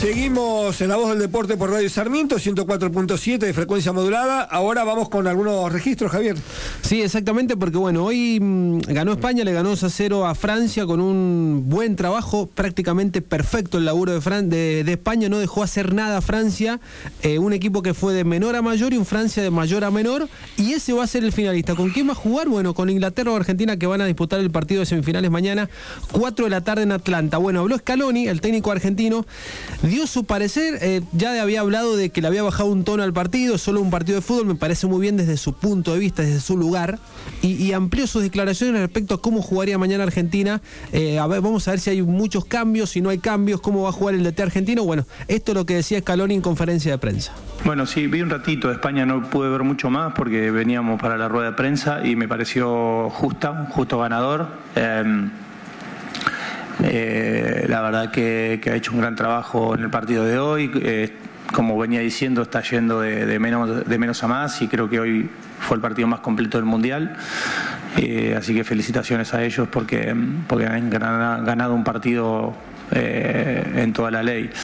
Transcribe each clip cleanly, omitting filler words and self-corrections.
Seguimos en La Voz del Deporte por Radio Sarmiento, 104.7 de frecuencia modulada. Ahora vamos con algunos registros, Javier. Sí, exactamente, porque bueno, hoy ganó España, le ganó 2-0 a Francia con un buen trabajo, prácticamente perfecto el laburo de España, no dejó hacer nada a Francia, un equipo que fue de menor a mayor y un Francia de mayor a menor, y ese va a ser el finalista. ¿Con quién va a jugar? Bueno, con Inglaterra o Argentina, que van a disputar el partido de semifinales mañana, 4 de la tarde en Atlanta. Bueno, habló Scaloni, el técnico argentino, dio su parecer, ya había hablado de que le había bajado un tono al partido, solo un partido de fútbol, me parece muy bien desde su punto de vista, desde su lugar, y amplió sus declaraciones respecto a cómo jugaría mañana Argentina. Vamos a ver si hay muchos cambios, si no hay cambios, cómo va a jugar el DT argentino. Bueno, esto es lo que decía Scaloni en conferencia de prensa. Bueno, sí, vi un ratito de España, no pude ver mucho más porque veníamos para la rueda de prensa y me pareció justo ganador. La verdad que ha hecho un gran trabajo en el partido de hoy. Como venía diciendo, está yendo de menos a más y creo que hoy fue el partido más completo del Mundial. Así que felicitaciones a ellos porque han ganado un partido en toda la ley.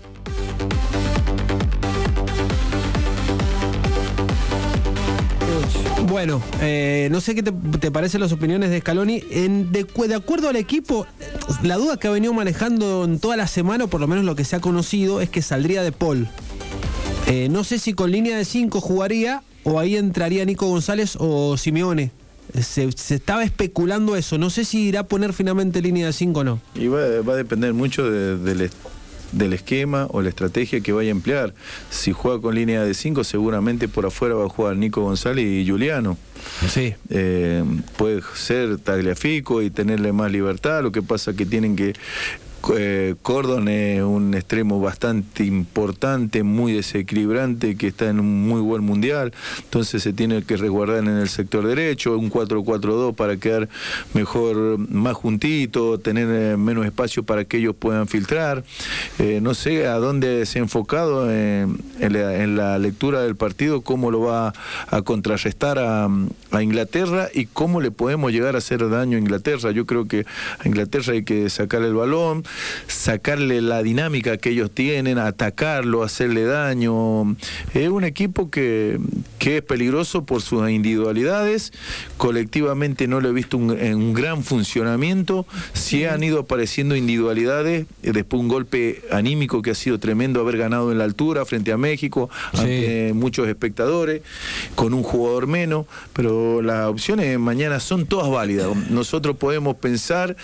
Bueno, no sé qué te parecen las opiniones de Scaloni. De acuerdo al equipo, la duda que ha venido manejando en toda la semana, o por lo menos lo que se ha conocido, es que saldría De Paul. No sé si con línea de 5 jugaría o ahí entraría Nico González o Simeone. Se estaba especulando eso. No sé si irá a poner finalmente línea de 5 o no. Y va a depender mucho del esquema o la estrategia que vaya a emplear. Si juega con línea de 5, seguramente por afuera va a jugar Nico González y Giuliano. Sí. Puede ser Tagliafico y tenerle más libertad. Lo que pasa es que tienen que... Cordon es un extremo bastante importante, muy desequilibrante, que está en un muy buen mundial, entonces se tiene que resguardar en el sector derecho, un 4-4-2 para quedar mejor, más juntito, tener menos espacio para que ellos puedan filtrar. No sé a dónde se ha enfocado en la lectura del partido, cómo lo va a contrarrestar a Inglaterra y cómo le podemos llegar a hacer daño a Inglaterra. Yo creo que a Inglaterra hay que sacarle el balón, sacarle la dinámica que ellos tienen, atacarlo, hacerle daño. Es un equipo que es peligroso por sus individualidades. Colectivamente no lo he visto en un gran funcionamiento. Sí han ido apareciendo individualidades, después un golpe anímico que ha sido tremendo haber ganado en la altura frente a México, sí, ante muchos espectadores, con un jugador menos, pero las opciones mañana son todas válidas. Nosotros podemos pensar,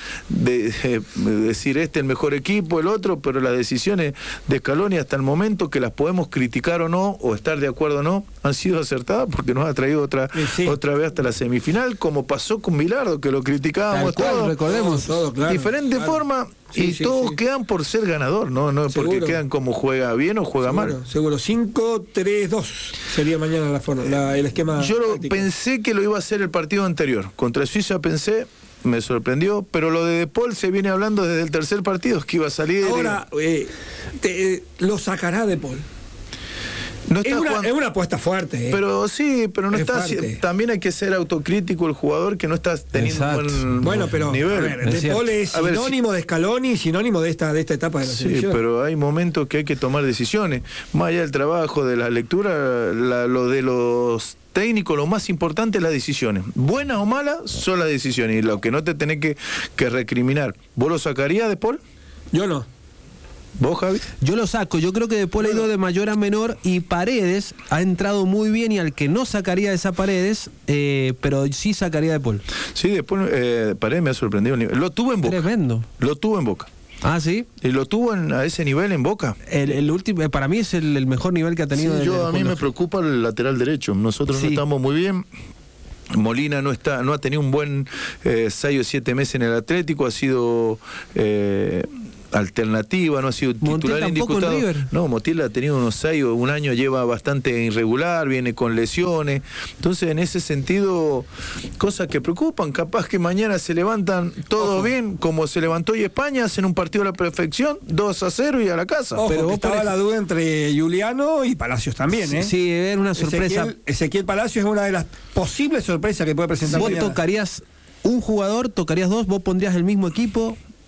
decir este es el mejor equipo, el otro, pero las decisiones de Scaloni hasta el momento, que las podemos criticar o no, o estar de acuerdo o no, han sido acertadas porque nos ha traído otra vez hasta la semifinal, como pasó con Bilardo, que lo criticábamos todos, recordemos, claro, diferente forma, y todos quedan por ser ganador, no porque quedan como juega bien o juega mal. Seguro, 5-3-2 sería mañana el esquema. Yo pensé que lo iba a hacer el partido anterior, contra Suiza pensé, me sorprendió, pero lo de Paul se viene hablando desde el tercer partido, que iba a salir. Ahora, lo sacará De Paul. No está es una apuesta fuerte. Pero sí, pero no está. Fuerte. También hay que ser autocrítico el jugador que no está teniendo un buen nivel. A ver, De Paul es sinónimo de Scaloni, sinónimo de esta etapa de la selección. Sí, pero hay momentos que hay que tomar decisiones. Más allá del trabajo, de la lectura, lo de los técnicos, lo más importante es las decisiones. Buenas o malas son las decisiones. Y lo que no te tenés que recriminar. ¿Vos lo sacarías De Paul? Yo no. ¿Vos, Javi? Yo lo saco, yo creo que De Paul ha ido de mayor a menor y Paredes ha entrado muy bien, y al que no sacaría esa Paredes, pero sí sacaría De Paul. Sí, después Paredes me ha sorprendido. Lo tuvo en Boca. Tremendo. Lo tuvo en Boca. Ah, sí. Y lo tuvo a ese nivel en Boca. El último, para mí es el mejor nivel que ha tenido. Sí, a mí me preocupa el lateral derecho. Nosotros no estamos muy bien. Molina no ha tenido un buen 6 o 7 meses en el Atlético, ha sido alternativa, no ha sido titular indiscutado. No, Montiel ha tenido unos 6 o un año, lleva bastante irregular, viene con lesiones. Entonces, en ese sentido, cosas que preocupan. Capaz que mañana se levantan todo bien, como se levantó hoy España, hacen un partido a la perfección, 2-0 y a la casa. Pero estaba la duda entre Giuliano y Palacios también, ¿eh? Sí, era una sorpresa. Ezequiel Palacios es una de las posibles sorpresas que puede presentar mañana. ¿Vos tocarías un jugador, tocarías dos, vos pondrías el mismo equipo?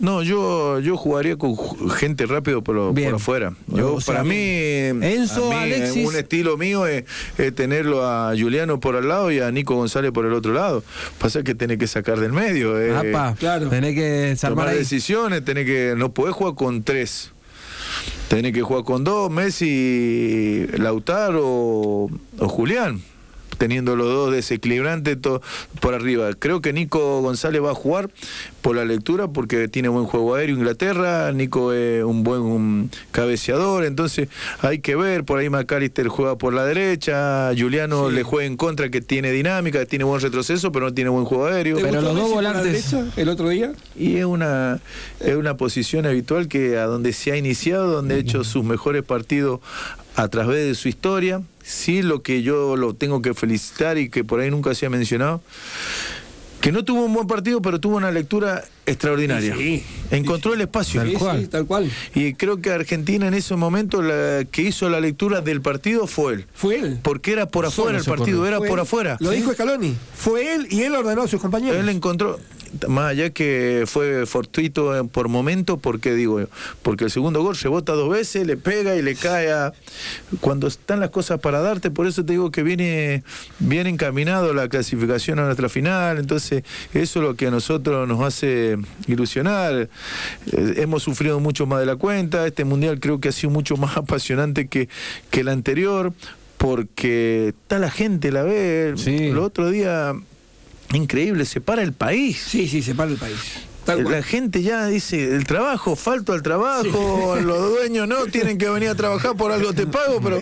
No, yo jugaría con gente rápido por afuera. Para mí, Enzo, Alexis. un estilo mío es tenerlo a Juliano por al lado y a Nico González por el otro lado. Pasa que tenés que sacar del medio. Claro. Tenés que tomar decisiones, no podés jugar con 3. Tenés que jugar con 2, Messi, Lautaro o Julián, teniendo los dos desequilibrantes por arriba. Creo que Nico González va a jugar por la lectura porque tiene buen juego aéreo Inglaterra, Nico es un buen cabeceador, entonces hay que ver, por ahí McAllister juega por la derecha, Juliano le juega en contra, que tiene dinámica, que tiene buen retroceso, pero no tiene buen juego aéreo. Pero los dos volantes el otro día. Y es una posición habitual que a donde se ha iniciado, donde ha hecho sus mejores partidos a través de su historia. Sí, lo que yo lo tengo que felicitar y que por ahí nunca se ha mencionado, que no tuvo un buen partido, pero tuvo una lectura extraordinaria. Encontró el espacio. Tal cual. Y creo que Argentina en ese momento que hizo la lectura del partido fue él. Fue él. Porque era por afuera el partido, era por afuera. Lo dijo Scaloni. Fue él y él ordenó a sus compañeros. Él encontró, más allá que fue fortuito por momento, porque el segundo gol rebota 2 veces, le pega y le cae cuando están las cosas para darte. Por eso te digo que viene bien encaminado la clasificación a nuestra final. Entonces eso es lo que a nosotros nos hace ilusionar. Hemos sufrido mucho más de la cuenta. Este mundial creo que ha sido mucho más apasionante que el anterior, porque está la gente, la ve. El otro día, increíble, se para el país. Sí, se para el país. La gente ya dice, el trabajo, falto al trabajo, los dueños no tienen que venir a trabajar, por algo te pago, pero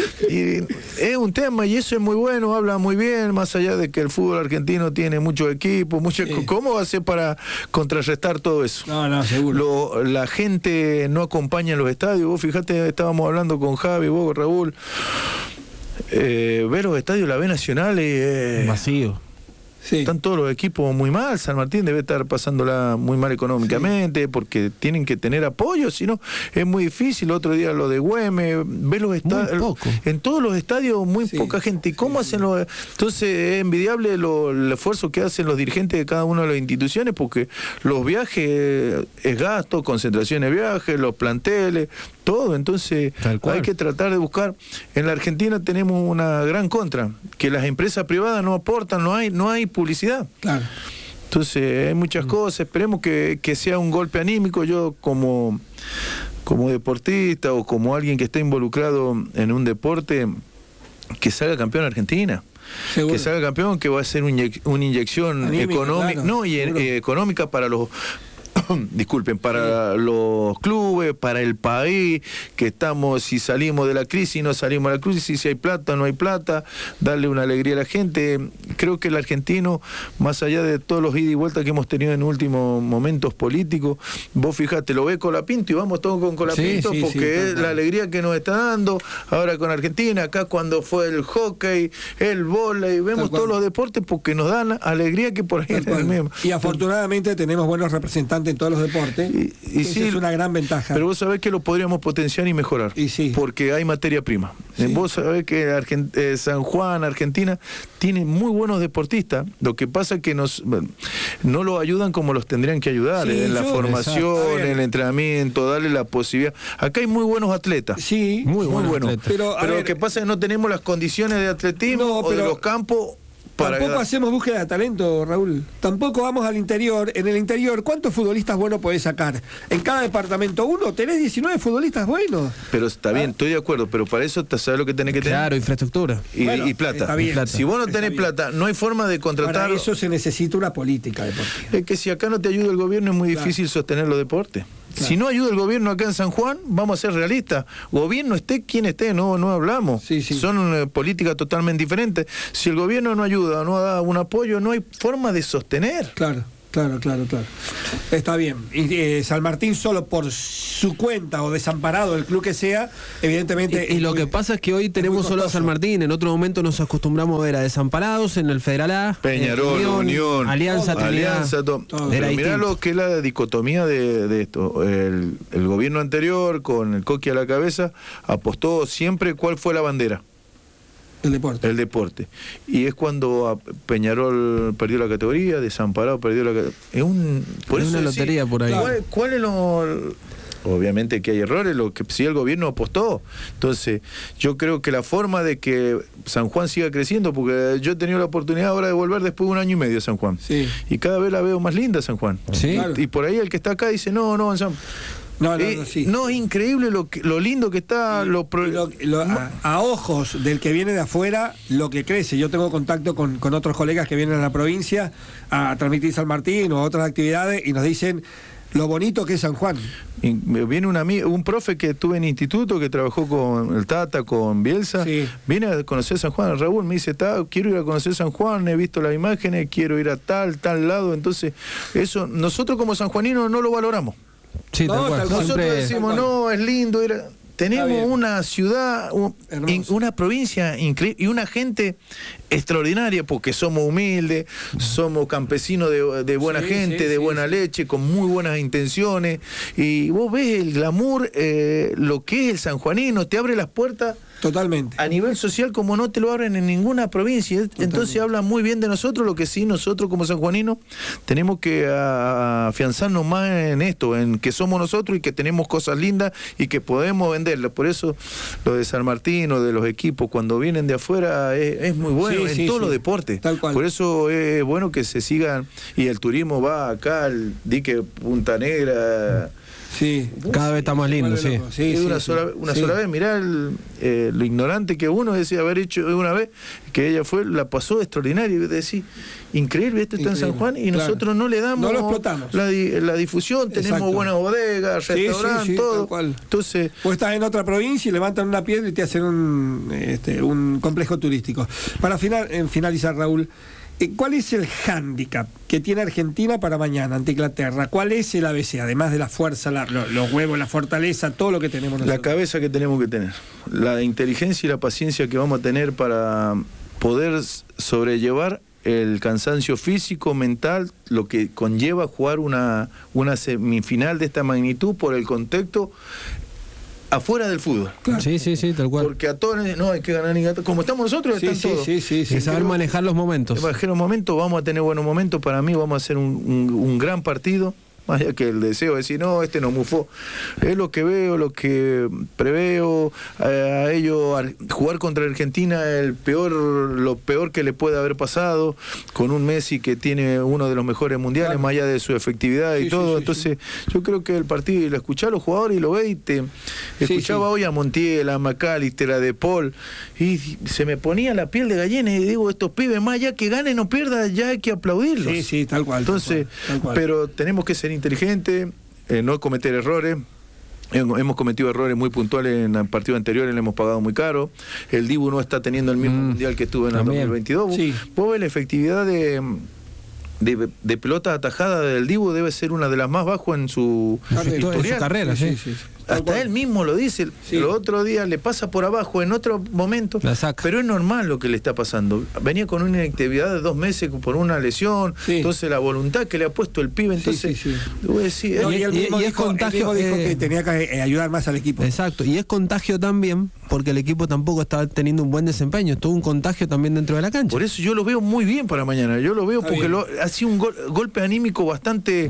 es un tema y eso es muy bueno, habla muy bien, más allá de que el fútbol argentino tiene muchos equipos, ¿cómo va a ser para contrarrestar todo eso? No, seguro. La gente no acompaña en los estadios. Vos fíjate, estábamos hablando con Javi, vos, Raúl, ver los estadios, la B Nacional vacío. Están todos los equipos muy mal. San Martín debe estar pasándola muy mal económicamente porque tienen que tener apoyo, si no es muy difícil. Otro día lo de Güemes, ve los estadios, en todos los estadios muy poca gente. ¿Y cómo hacen los? Entonces es envidiable el esfuerzo que hacen los dirigentes de cada una de las instituciones, porque los viajes es gasto, concentración de viajes, los planteles, todo. Entonces hay que tratar de buscar. En la Argentina tenemos una gran contra, que las empresas privadas no aportan, no hay publicidad. Claro. Entonces hay muchas cosas. Esperemos que sea un golpe anímico. Yo como deportista o como alguien que está involucrado en un deporte, que salga campeón Argentina. Seguro. Que salga campeón, que va a ser una inyección económica, económica para los disculpen, para los clubes, para el país, que si salimos de la crisis, no salimos de la crisis, si hay plata, no hay plata, darle una alegría a la gente. Creo que el argentino, más allá de todos los ida y vuelta que hemos tenido en últimos momentos políticos, vos fijate, lo ves Colapinto y vamos todos con Colapinto, porque es la alegría que nos está dando ahora con Argentina. Acá cuando fue el hockey, el vóley, vemos todos los deportes porque nos dan alegría, que por ahí es el mismo. Y afortunadamente tenemos buenos representantes en todos los deportes, y sí, es una gran ventaja. Pero vos sabés que lo podríamos potenciar y mejorar, porque hay materia prima. Vos sabés que San Juan, Argentina, tiene muy buenos deportistas. Lo que pasa es que no los ayudan como los tendrían que ayudar, en la formación, en el entrenamiento, darle la posibilidad. Acá hay muy buenos atletas, muy buenos. Pero lo que pasa es que no tenemos las condiciones de atletismo o de los campos. Tampoco hacemos búsqueda de talento, Raúl. Tampoco vamos al interior. En el interior, ¿cuántos futbolistas buenos podés sacar? En cada departamento tenés 19 futbolistas buenos. Pero está bien, estoy de acuerdo, pero para eso sabes lo que tenés que tener. Claro, infraestructura. Y plata. Si vos no tenés plata, no hay forma de contratar. Para eso se necesita una política deportiva. Es que si acá no te ayuda el gobierno, es muy difícil sostener los deportes. Claro. Si no ayuda el gobierno acá en San Juan, vamos a ser realistas. Gobierno esté quien esté, no hablamos. Son políticas totalmente diferentes. Si el gobierno no ayuda, no da un apoyo, no hay forma de sostener. Claro. Está bien. Y San Martín, solo por su cuenta o desamparado, el club que sea, evidentemente. Y lo que pasa es que hoy tenemos solo a San Martín. En otro momento nos acostumbramos a ver a desamparados en el Federal A, Peñarol, Unión, Alianza, todo. Pero mirá lo que es la dicotomía de esto. El gobierno anterior, con el Coqui a la cabeza, apostó siempre cuál fue la bandera. El deporte. Y es cuando Peñarol perdió la categoría, Desamparado perdió la categoría. Es una lotería por ahí. ¿Cuál es lo...? Obviamente que hay errores, si el gobierno apostó. Entonces, yo creo que la forma de que San Juan siga creciendo, porque yo he tenido la oportunidad ahora de volver después de 1 año y medio a San Juan. Sí. Y cada vez la veo más linda San Juan. Sí. Y por ahí el que está acá dice, no, sí. No, es increíble lo lindo que está. A ojos del que viene de afuera, lo que crece. Yo tengo contacto con otros colegas que vienen a la provincia a transmitir San Martín o otras actividades y nos dicen lo bonito que es San Juan. Y viene un profe que tuve en instituto, que trabajó con el Tata, con Bielsa, sí. Viene a conocer San Juan. Raúl me dice, quiero ir a conocer San Juan, he visto las imágenes, quiero ir a tal lado. Entonces, eso nosotros como sanjuaninos no lo valoramos. Sí, tal cual. Nosotros decimos, no, es lindo ir a... Tenemos una ciudad, una provincia increíble y una gente extraordinaria porque somos humildes, somos campesinos de buena gente, de buena leche, con muy buenas intenciones. Y vos ves el glamour, lo que es el sanjuanino, te abre las puertas. Totalmente. A nivel social como no te lo abren en ninguna provincia. Totalmente. Entonces habla muy bien de nosotros, lo que sí nosotros como sanjuaninos tenemos que afianzarnos más en esto, en que somos nosotros y que tenemos cosas lindas y que podemos venderlas. Por eso lo de San Martín o de los equipos cuando vienen de afuera es muy bueno en todos los deportes. Tal cual. Por eso es bueno que se sigan y el turismo va acá al dique Punta Negra. Sí. Cada vez está más lindo, sí. Una sola vez, mirá lo ignorante que uno decía haber hecho una vez, que ella la pasó extraordinaria, y decir, increíble, esto está en San Juan y nosotros no le damos, no lo explotamos. La difusión, tenemos buenas bodegas, restaurantes, todo. Tal cual. Entonces, vos estás en otra provincia y levantan una piedra y te hacen un complejo turístico. Para finalizar, Raúl, ¿cuál es el hándicap que tiene Argentina para mañana ante Inglaterra? ¿Cuál es el ABC? Además de la fuerza, los huevos, la fortaleza, todo lo que tenemos nosotros. La cabeza que tenemos que tener, la inteligencia y la paciencia que vamos a tener para poder sobrellevar el cansancio físico, mental, lo que conlleva jugar una semifinal de esta magnitud por el contexto afuera del fútbol. Claro. Sí, tal cual. Porque a todos no hay que ganar ni como estamos nosotros, están todos. Sí. Saber manejar los momentos. Manejar los momentos, vamos a tener buenos momentos. Para mí vamos a hacer un gran partido. Más allá que el deseo de decir, no, no mufó. Es lo que veo, lo que preveo. A ellos jugar contra Argentina, lo peor que le puede haber pasado, con un Messi que tiene uno de los mejores mundiales, claro, más allá de su efectividad y todo. Entonces, yo creo que el partido, y lo escuchás a los jugadores y lo ves, y escuchaba hoy a Montiel, a McAllister, a De Paul, y se me ponía la piel de gallina y digo, estos pibes, más allá que ganen o pierdan, ya hay que aplaudirlos. Sí, tal cual. Entonces, tal cual. Pero tenemos que ser inteligente, no cometer errores. Hemos cometido errores muy puntuales en el partido anterior, le hemos pagado muy caro. El Dibu no está teniendo el mismo mundial que estuvo en el 2022. Vos ves la efectividad de pelota atajada del Dibu, debe ser una de las más bajas en su historial. En su carrera, sí. Hasta él mismo lo dice, el otro día le pasa por abajo, en otro momento, pero es normal lo que le está pasando. Venía con una inactividad de 2 meses por una lesión, entonces la voluntad que le ha puesto el pibe, entonces voy a decir, y es contagio, dijo que tenía que ayudar más al equipo. Exacto, y es contagio también porque el equipo tampoco estaba teniendo un buen desempeño, tuvo un contagio también dentro de la cancha. Por eso yo lo veo muy bien para mañana, yo lo veo porque ha sido un golpe anímico bastante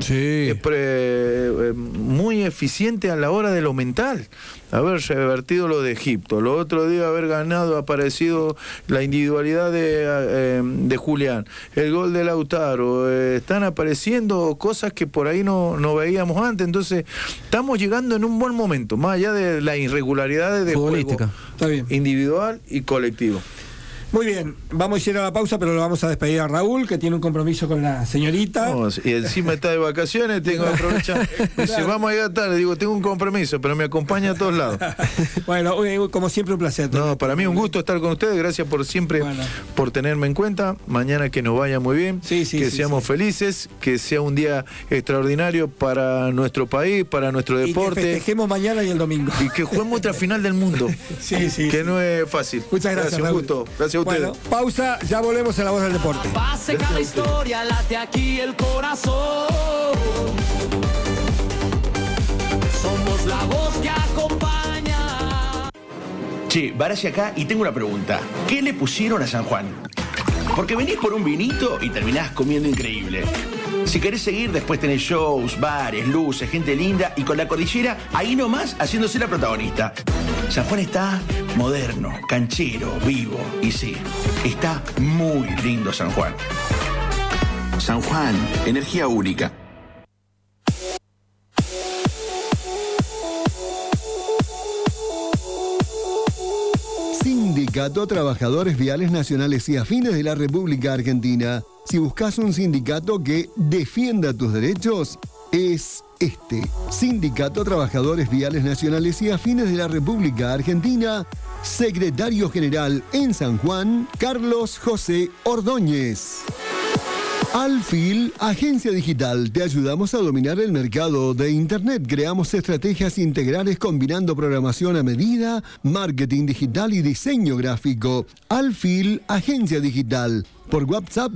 muy eficiente a la hora de lo mental, haber revertido lo de Egipto, lo otro día haber ganado, aparecido la individualidad de Julián, el gol de Lautaro, están apareciendo cosas que por ahí no veíamos antes, entonces estamos llegando en un buen momento, más allá de las irregularidades de juego individual y colectivo. Muy bien, vamos a ir a la pausa, pero lo vamos a despedir a Raúl, que tiene un compromiso con la señorita. Y encima está de vacaciones, tengo que aprovechar. Dice, vamos a llegar tarde, digo, tengo un compromiso, pero me acompaña a todos lados. Bueno, como siempre un placer. No, para mí un gusto estar con ustedes, gracias por siempre, por tenerme en cuenta. Mañana que nos vaya muy bien, que seamos felices, que sea un día extraordinario para nuestro país, para nuestro deporte. Y que festejemos mañana y el domingo. Y que juguemos otra final del mundo. Que no es fácil. Muchas gracias, un gusto. Gracias a ustedes. Bueno, pausa, ya volvemos a La Voz del Deporte. Pase cada historia, late aquí el corazón. Somos la voz que acompaña. Che, Barassi acá y tengo una pregunta. ¿Qué le pusieron a San Juan? Porque venís por un vinito y terminás comiendo increíble. Si querés seguir, después tenés shows, bares, luces, gente linda y con la cordillera ahí nomás haciéndose la protagonista. San Juan está moderno, canchero, vivo y sí, está muy lindo San Juan. San Juan, energía única. Sindicato Trabajadores Viales Nacionales y Afines de la República Argentina. Si buscas un sindicato que defienda tus derechos, es este. Sindicato Trabajadores Viales Nacionales y Afines de la República Argentina. Secretario General en San Juan, Carlos José Ordóñez. Alfil, agencia digital. Te ayudamos a dominar el mercado de Internet. Creamos estrategias integrales combinando programación a medida, marketing digital y diseño gráfico. Alfil, agencia digital. Por WhatsApp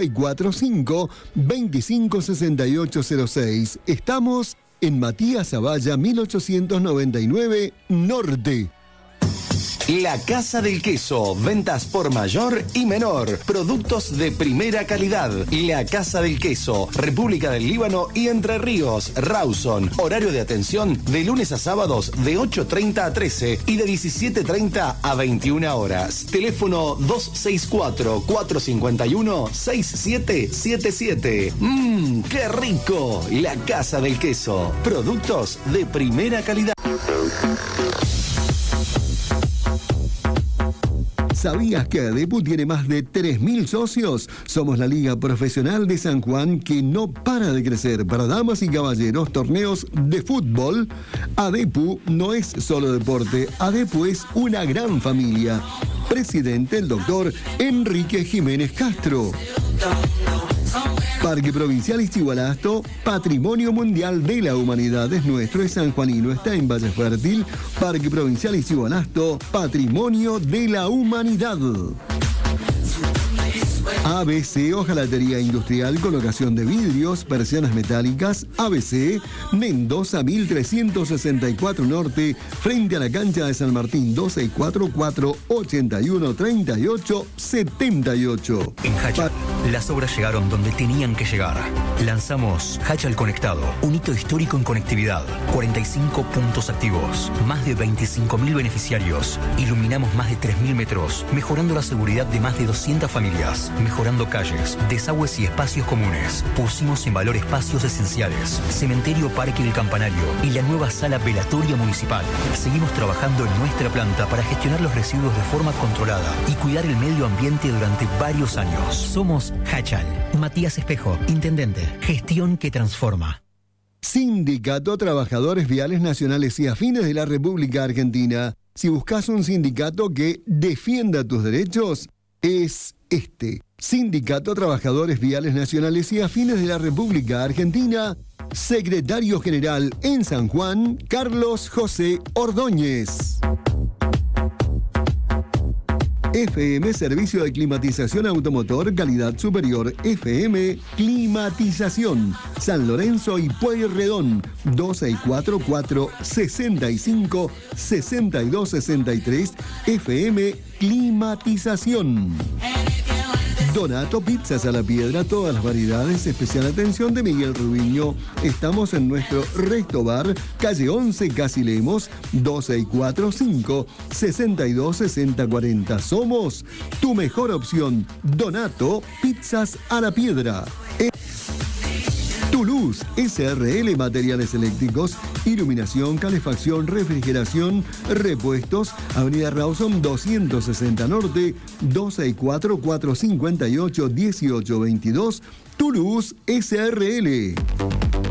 2645-256806. Estamos en Matías Zavalla 1899 Norte. La Casa del Queso, ventas por mayor y menor, productos de primera calidad. La Casa del Queso, República del Líbano y Entre Ríos, Rawson. Horario de atención de lunes a sábados de 8:30 a 13 y de 17:30 a 21 horas. Teléfono 264-451-6777. ¡Qué rico! La Casa del Queso, productos de primera calidad. ¿Sabías que ADEPU tiene más de 3.000 socios? Somos la Liga Profesional de San Juan que no para de crecer. Para damas y caballeros, torneos de fútbol. ADEPU no es solo deporte, ADEPU es una gran familia. Presidente el doctor Enrique Jiménez Castro. Parque Provincial Ixigualasto, Patrimonio Mundial de la Humanidad. Es nuestro, es sanjuanino, está en Valle Fértil. Parque Provincial Ixigualasto, Patrimonio de la Humanidad. ABC, hojalatería industrial, colocación de vidrios, persianas metálicas. ABC, Mendoza 1364 Norte, frente a la cancha de San Martín. 2644-813878. En Hachal, las obras llegaron donde tenían que llegar. Lanzamos Hachal Conectado, un hito histórico en conectividad. 45 puntos activos, más de 25.000 beneficiarios. Iluminamos más de 3.000 metros, mejorando la seguridad de más de 200 familias. Mejorando calles, desagües y espacios comunes. Pusimos en valor espacios esenciales, cementerio Parque del Campanario y la nueva sala velatoria municipal. Seguimos trabajando en nuestra planta para gestionar los residuos de forma controlada y cuidar el medio ambiente durante varios años. Somos Hachal. Matías Espejo, intendente. Gestión que transforma. Sindicato Trabajadores Viales Nacionales y Afines de la República Argentina. Si buscas un sindicato que defienda tus derechos, es este. Sindicato Trabajadores Viales Nacionales y Afines de la República Argentina. Secretario General en San Juan, Carlos José Ordóñez. FM, servicio de climatización automotor, calidad superior. FM, climatización. San Lorenzo y Pueyrredón. 2644-65-6263. FM, climatización. Donato Pizzas a la Piedra, todas las variedades, especial atención de Miguel Rubiño. Estamos en nuestro Resto Bar, calle 11, Casi Lemos, 2645-626040. Somos tu mejor opción. Donato Pizzas a la Piedra. Toulouse, SRL Materiales Eléctricos, iluminación, calefacción, refrigeración, repuestos, Avenida Rawson 260 Norte, 264-458-1822, Toulouse, SRL.